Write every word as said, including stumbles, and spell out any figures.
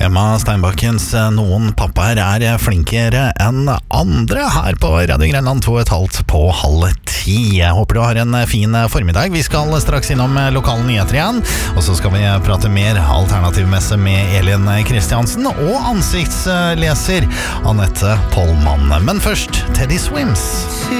Emma Steinbakkens Noen pappaer er flinkere enn andre her på Radio Grenland to og et halvt på halv ti. Jeg håper du har en fin formiddag. Vi skal straks innom lokale nyheter igjen, og så skal vi prate mer alternativmesse med Elin Kristiansen og ansiktsleser Annette Pollmann. Men først Teddy Swims.